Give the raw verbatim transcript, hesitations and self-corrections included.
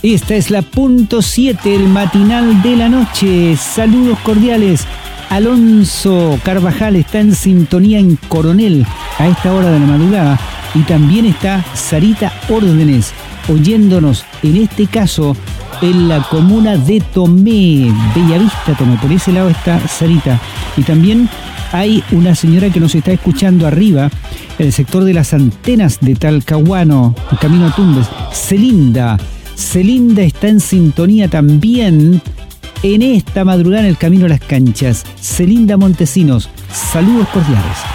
Esta es la punto siete, el matinal de la noche. Saludos cordiales. Alonso Carvajal está en sintonía en Coronel a esta hora de la madrugada. Y también está Sarita Órdenes, oyéndonos, en este caso, en la comuna de Tomé, Bellavista, Tomé. Por ese lado está Sarita. Y también hay una señora que nos está escuchando arriba, en el sector de las antenas de Talcahuano, el camino a Tumbes. Celinda. Celinda está en sintonía también en esta madrugada en el camino a las canchas. Celinda Montesinos, saludos cordiales.